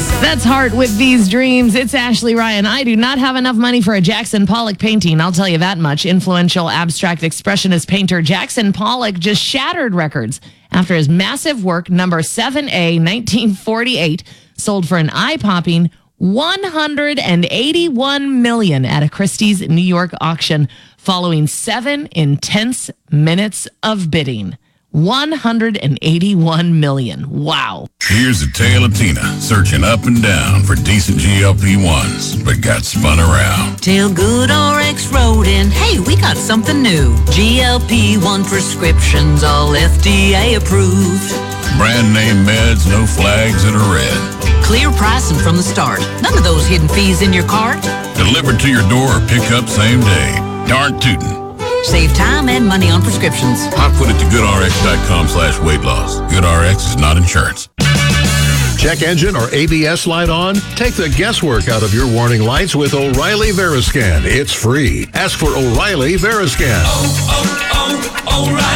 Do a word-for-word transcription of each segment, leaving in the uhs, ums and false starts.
That's Heart with These Dreams. It's Ashley Ryan. I do not have enough money for a Jackson Pollock painting. I'll tell you that much. Influential abstract expressionist painter Jackson Pollock just shattered records after his massive work, number seven A, nineteen forty-eight, sold for an eye-popping one hundred eighty-one million dollars at a Christie's New York auction following seven intense minutes of bidding. one hundred eighty-one million dollars. Wow. Here's a tale of Tina searching up and down for decent G L P ones, but got spun around. Till Good R X wrote in, hey, we got something new. G L P one prescriptions, all F D A approved. Brand name meds, no flags that are red. Clear pricing from the start. None of those hidden fees in your cart. Delivered to your door or pick up same day. Darn tootin'. Save time and money on prescriptions. I put it to goodrx.com slash weight loss. GoodRx is not insurance. Check engine or A B S light on? Take the guesswork out of your warning lights with O'Reilly Veriscan. It's free. Ask for O'Reilly Veriscan. Oh,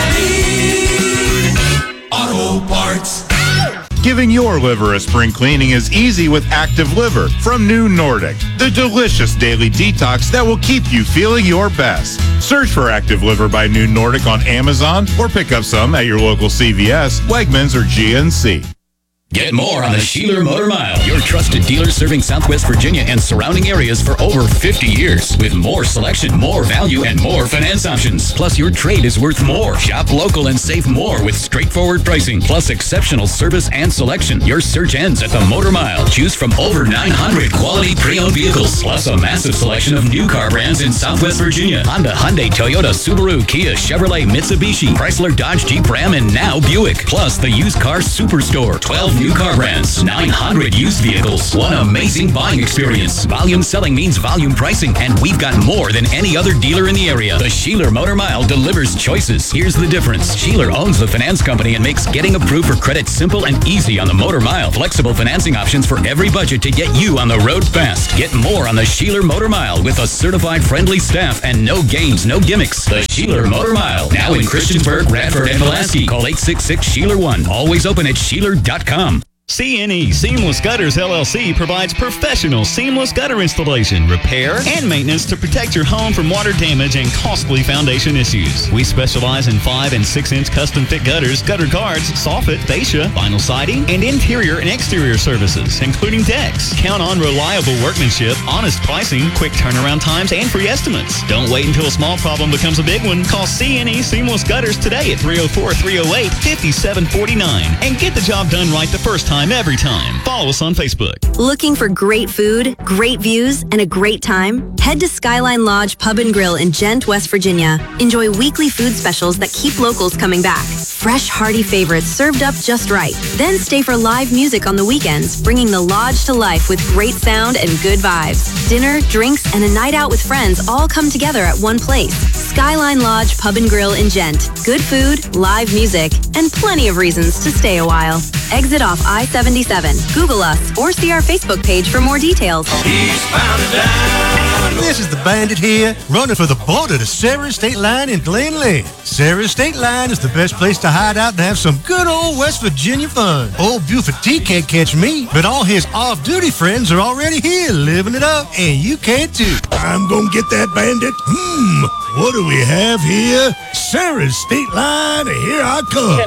oh, oh, O'Reilly Auto Parts. Giving your liver a spring cleaning is easy with Active Liver from New Nordic, the delicious daily detox that will keep you feeling your best. Search for Active Liver by New Nordic on Amazon or pick up some at your local C V S, Wegmans, or G N C. Get more on the Sheeler Motor Mile, your trusted dealer serving Southwest Virginia and surrounding areas for over fifty years. With more selection, more value, and more finance options. Plus, your trade is worth more. Shop local and save more with straightforward pricing, plus exceptional service and selection. Your search ends at the Motor Mile. Choose from over nine hundred quality pre-owned vehicles, plus a massive selection of new car brands in Southwest Virginia. Honda, Hyundai, Toyota, Subaru, Kia, Chevrolet, Mitsubishi, Chrysler, Dodge, Jeep, Ram, and now Buick. Plus, the used car superstore. twelve new car brands, nine hundred used vehicles. One amazing buying experience. Volume selling means volume pricing, and we've got more than any other dealer in the area. The Sheeler Motor Mile delivers choices. Here's the difference. Sheeler owns the finance company and makes getting approved for credit simple and easy on the Motor Mile. Flexible financing options for every budget to get you on the road fast. Get more on the Sheeler Motor Mile with a certified friendly staff and no games, no gimmicks. The Sheeler Motor Mile, now in Christiansburg, Radford, and Pulaski. Call eight six six, Sheeler one. Always open at Sheeler dot com. C N E Seamless Gutters L L C provides professional seamless gutter installation, repair, and maintenance to protect your home from water damage and costly foundation issues. We specialize in five and six inch custom fit gutters, gutter guards, soffit, fascia, vinyl siding, and interior and exterior services, including decks. Count on reliable workmanship, honest pricing, quick turnaround times, and free estimates. Don't wait until a small problem becomes a big one. Call C N E Seamless Gutters today at three oh four, three oh eight, five seven four nine and get the job done right the first time. Every time. Follow us on Facebook. Looking for great food, great views, and a great time? Head to Skyline Lodge Pub and Grill in Gent, West Virginia. Enjoy weekly food specials that keep locals coming back. Fresh, hearty favorites served up just right. Then stay for live music on the weekends, bringing the lodge to life with great sound and good vibes. Dinner, drinks, and a night out with friends all come together at one place. Skyline Lodge Pub and Grill in Gent. Good food, live music, and plenty of reasons to stay a while. Exit off I seventy-seven. Google us or see our Facebook page for more details. He's found it down. This is the Bandit here, running for the border to Sarah State Line in Glenley. Sarah State Line is the best place to hide out and have some good old West Virginia fun. Old Buford T can't catch me, but all his off-duty friends are already here living it up, and you can too. I'm gonna get that bandit. Hmm, what do we have here? Sarah State Line, and here I come.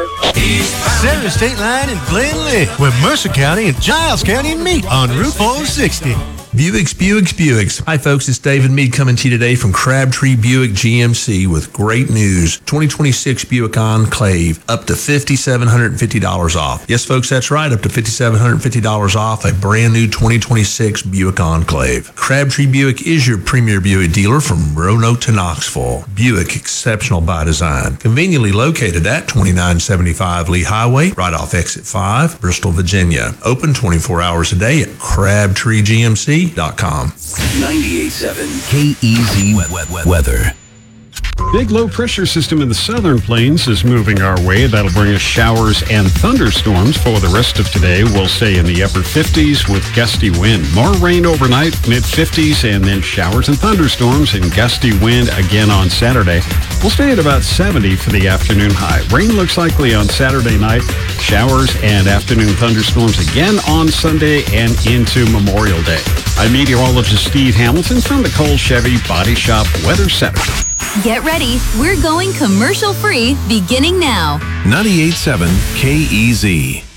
Sarah State Line in Glenley, where Mercer County and Giles County meet on Route four sixty. Buicks, Buicks, Buicks. Hi, folks. It's David Mead coming to you today from Crabtree Buick G M C with great news. twenty twenty-six Buick Enclave, up to five thousand seven hundred fifty dollars off. Yes, folks, that's right, up to five thousand seven hundred fifty dollars off a brand new twenty twenty-six Buick Enclave. Crabtree Buick is your premier Buick dealer from Roanoke to Knoxville. Buick, exceptional by design. Conveniently located at twenty-nine seventy-five Lee Highway, right off Exit five, Bristol, Virginia. Open twenty-four hours a day at crabtree G M C dot com. ninety-eight point seven K E Z Weather. Big low pressure system in the southern plains is moving our way. That'll bring us showers and thunderstorms for the rest of today. We'll stay in the upper fifties with gusty wind. More rain overnight, mid fifties, and then showers and thunderstorms and gusty wind again on Saturday. We'll stay at about seventy for the afternoon high. Rain looks likely on Saturday night. Showers and afternoon thunderstorms again on Sunday and into Memorial Day. I'm meteorologist Steve Hamilton from the Cole Chevy Body Shop Weather Center. Get ready. We're going commercial free beginning now. ninety-eight point seven K E Z.